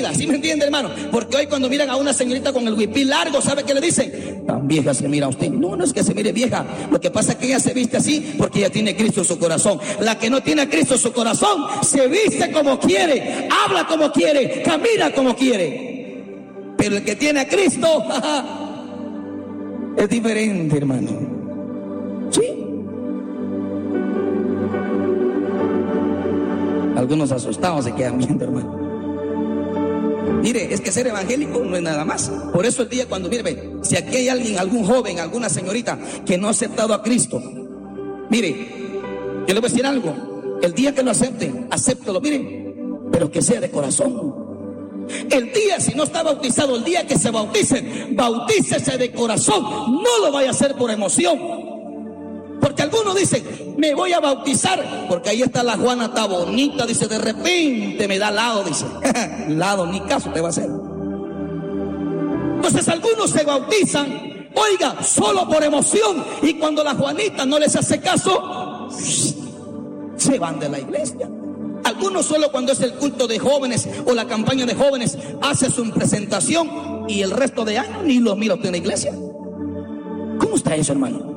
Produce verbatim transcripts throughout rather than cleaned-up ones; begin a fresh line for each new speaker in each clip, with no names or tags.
vida, ¿sí me entiende, hermano? Porque hoy cuando miran a una señorita con el huipil largo, ¿sabe qué le dicen? Tan vieja se mira usted. No, no es que se mire vieja. Lo que pasa es que ella se viste así porque ella tiene a Cristo en su corazón. La que no tiene a Cristo en su corazón se viste como quiere, habla como quiere, camina como quiere. Pero el que tiene a Cristo es diferente, hermano. ¿Sí? Algunos asustados se quedan viendo, hermano. Mire, es que ser evangélico no es nada más. Por eso el día cuando, mire, ve, si aquí hay alguien, algún joven, alguna señorita que no ha aceptado a Cristo, mire, yo le voy a decir algo. El día que lo acepten, acéptelo, mire, pero que sea de corazón. El día, si no está bautizado, el día que se bauticen, bautícese de corazón. No lo vaya a hacer por emoción. Porque algunos dicen, me voy a bautizar, porque ahí está la Juana, está bonita, dice, de repente me da lado, dice, lado, ni caso te va a hacer. Entonces algunos se bautizan, oiga, solo por emoción, y cuando la Juanita no les hace caso, se van de la iglesia. Algunos solo cuando es el culto de jóvenes o la campaña de jóvenes hace su presentación y el resto de años ni los mira usted en la iglesia. ¿Cómo está eso, hermano?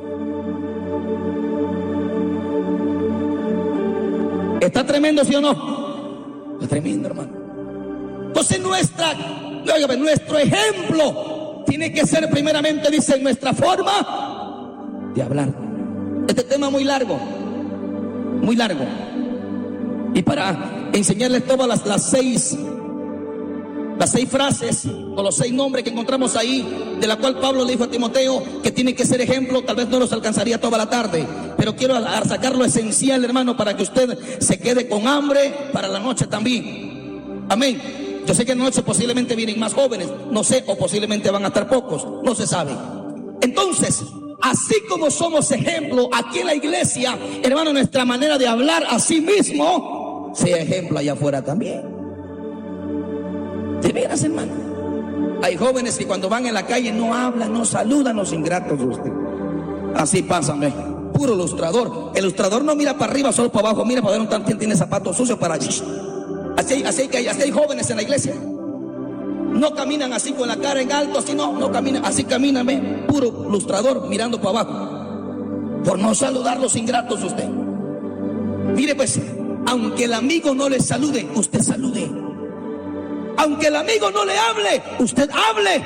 ¿Está tremendo, sí o no? Está tremendo, hermano. Entonces nuestra, óigame, nuestro ejemplo tiene que ser primeramente, dice, nuestra forma de hablar. Este tema es muy largo, muy largo. Y para enseñarles todas las, las seis las seis frases o los seis nombres que encontramos ahí, de la cual Pablo le dijo a Timoteo que tiene que ser ejemplo, tal vez no los alcanzaría toda la tarde, pero quiero sacar lo esencial, hermano, para que usted se quede con hambre para la noche también. Amén. Yo sé que en la noche posiblemente vienen más jóvenes, no sé, o posiblemente van a estar pocos, no se sabe. Entonces, así como somos ejemplo aquí en la iglesia, hermano, nuestra manera de hablar a sí mismo sea ejemplo allá afuera también. De veras, hermano. Hay jóvenes que cuando van en la calle no hablan, no saludan, los ingratos de usted. Así pasan, ¿eh? Puro ilustrador. El ilustrador no mira para arriba, solo para abajo, mira para ver un quién tiene zapatos sucios para allí. Así hay, así, hay, así hay jóvenes en la iglesia. No caminan así con la cara en alto, así no, no caminan, así caminan, ¿eh? Puro ilustrador mirando para abajo. Por no saludar los ingratos de usted. Mire pues, aunque el amigo no le salude, usted salude. Aunque el amigo no le hable, usted hable.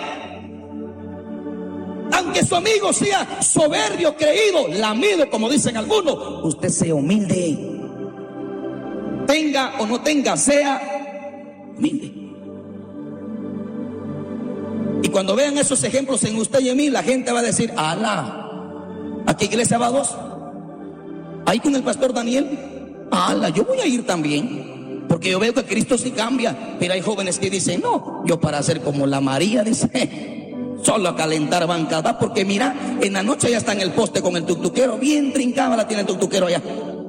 Aunque su amigo sea soberbio, creído, lamido, como dicen algunos, usted sea humilde. Tenga o no tenga, sea humilde. Y cuando vean esos ejemplos en usted y en mí, la gente va a decir, ala, ¿a qué iglesia va vos? Ahí con el pastor Daniel, ala, yo voy a ir también. Porque yo veo que Cristo sí cambia. Pero hay jóvenes que dicen, no, yo para ser como la María, dice, solo a calentar bancada. Porque mira, en la noche ya está en el poste con el tuctuquero, bien trincada la tiene el tuctuquero allá.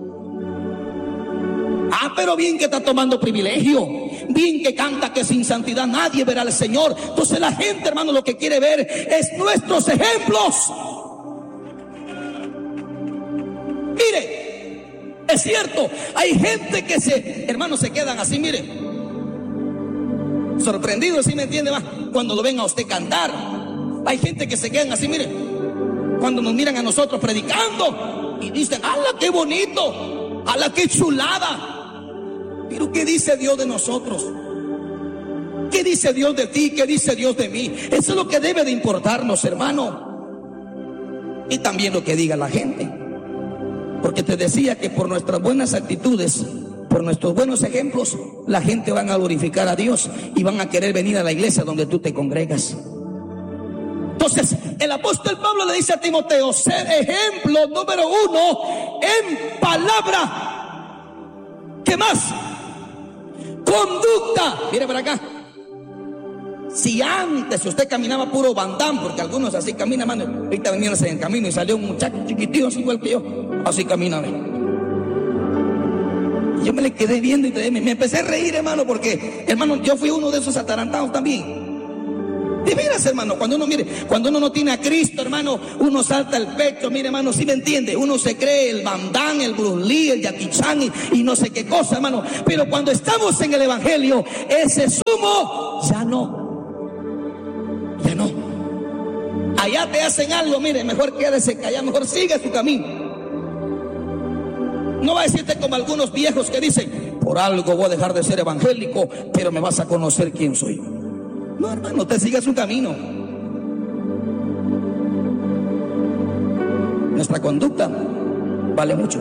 Ah, pero bien que está tomando privilegio, bien que canta que sin santidad nadie verá al Señor. Entonces la gente, hermano, lo que quiere ver es nuestros ejemplos. Mire, es cierto, hay gente que se, hermanos, se quedan así, mire, sorprendidos, ¿sí me entiende? Más cuando lo ven a usted cantar. Hay gente que se quedan así, mire, cuando nos miran a nosotros predicando y dicen, ¡ala, qué bonito! ¡ala, qué chulada! Pero ¿qué dice Dios de nosotros? ¿Qué dice Dios de ti? ¿Qué dice Dios de mí? Eso es lo que debe de importarnos, hermano. Y también lo que diga la gente. Porque te decía que por nuestras buenas actitudes, por nuestros buenos ejemplos, la gente van a glorificar a Dios y van a querer venir a la iglesia donde tú te congregas. Entonces, el apóstol Pablo le dice a Timoteo, ser ejemplo número uno en palabra. ¿Qué más? Conducta. Mire para acá. Si antes usted caminaba puro bandán, porque algunos así caminan, mano, ahorita venían en el camino y salió un muchacho chiquitito así igual que yo, así camina. Yo me le quedé viendo y me, me empecé a reír, hermano, porque, hermano, yo fui uno de esos atarantados también. De veras, hermano, cuando uno, mire, cuando uno no tiene a Cristo, hermano, uno salta el pecho, mire, hermano, ¿sí me entiende? Uno se cree el Van Damme, el Bruce Lee, el Jackie Chan y, y no sé qué cosa, hermano. Pero cuando estamos en el Evangelio, ese sumo consumo, ya no, ya no. Allá te hacen algo, mire, mejor quédese callado, mejor sigue su camino. No va a decirte como algunos viejos que dicen, por algo voy a dejar de ser evangélico, pero me vas a conocer quién soy. No, hermano, te sigue su camino. Nuestra conducta vale mucho.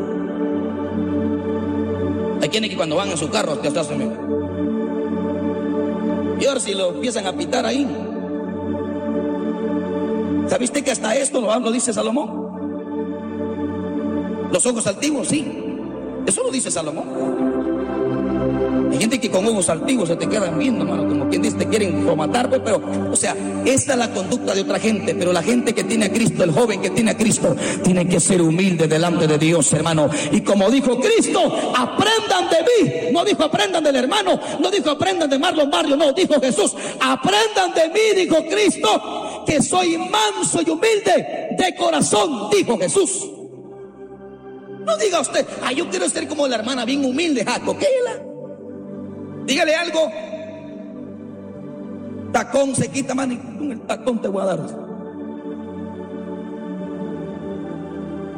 Hay quienes que cuando van en su carro te hacen, y ahora si lo empiezan a pitar ahí. ¿Sabiste que hasta esto lo, lo dice Salomón? Los ojos altivos, sí. Eso lo dice Salomón. Hay gente que con ojos altivos se te quedan viendo, hermano, como quien dice, te quieren matar, pues, pero, o sea, esta es la conducta de otra gente, pero la gente que tiene a Cristo, el joven que tiene a Cristo, tiene que ser humilde delante de Dios, hermano. Y como dijo Cristo, aprendan de mí. No dijo aprendan del hermano, no dijo aprendan de Marlon Barrio, no, dijo Jesús, aprendan de mí, dijo Cristo, que soy manso y humilde de corazón, dijo Jesús. No diga usted, ah, yo quiero ser como la hermana, bien humilde, Jaco, ¿qué la? Dígale algo. Tacón se quita, man, y con el tacón te voy a dar.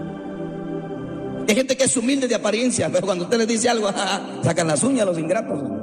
Hay gente que es humilde de apariencia, pero cuando usted les dice algo, sacan las uñas los ingratos.